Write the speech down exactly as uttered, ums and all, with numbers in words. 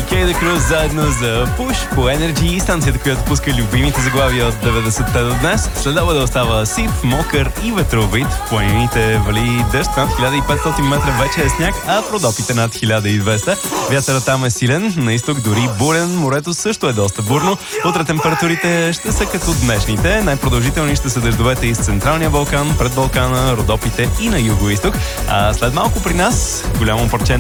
и Кей да Крус заедно за Пуш по Energy, станцията, която пуска любимите заглавия от деветдесетте до днес. Следва да остава сив, мокър и ветровит. В планините вали дъжд, над хиляда и петстотин метра вече е сняг, а в Родопите над хиляда и двеста. Вятърът там е силен, на изток дори бурен, морето също е доста бурно. Утре температурите ще са като днешните. Най-продължителни ще са дъждовете из Централния Балкан, пред Балкана, Родопите и на юго-изток. А след малко при нас голямо парче